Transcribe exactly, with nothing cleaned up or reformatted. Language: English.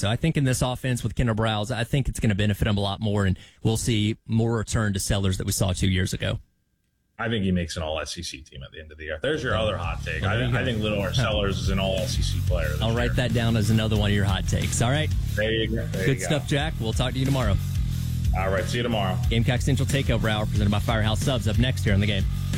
So I think in this offense with Kendall Browse, I think it's going to benefit him a lot more, and we'll see more return to Sellers that we saw two years ago. I think he makes an all S E C team at the end of the year. There's your other hot take. Well, I, I think Little Sellers is an all S E C player. I'll year. write that down as another one of your hot takes. All right. There you go. There Good you stuff, go. Jack. We'll talk to you tomorrow. All right. See you tomorrow. Gamecock Central Takeover Hour presented by Firehouse Subs up next here on the game.